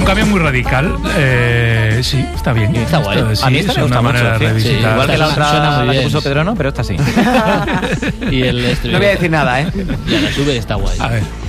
cambio muy radical. Sí, está bien. Está guay. Sí, A mí esta es me gusta una mucho. manera de Sí, revisitar. igual que la Suena otra muy la que bien. puso Pedro, no, pero esta sí. Y el No voy a decir nada, ¿eh? Y a la sube está guay. A ver.